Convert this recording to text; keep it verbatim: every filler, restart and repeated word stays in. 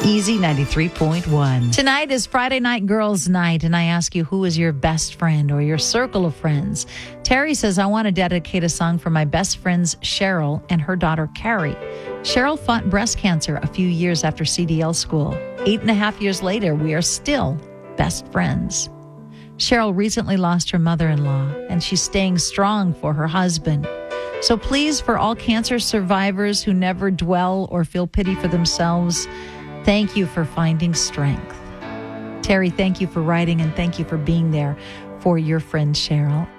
Easy ninety-three point one. Tonight is Friday Night Girls Night, and I ask you, who is your best friend or your circle of friends? Terry says, I want to dedicate a song for my best friends Cheryl and her daughter Carrie. Cheryl fought breast cancer a few years after C D L school. Eight and a half years later, we are still best friends. Cheryl recently lost her mother-in-law, and she's staying strong for her husband. So please, for all cancer survivors who never dwell or feel pity for themselves, thank you for finding strength. Terry, thank you for writing, and thank you for being there for your friend Cheryl.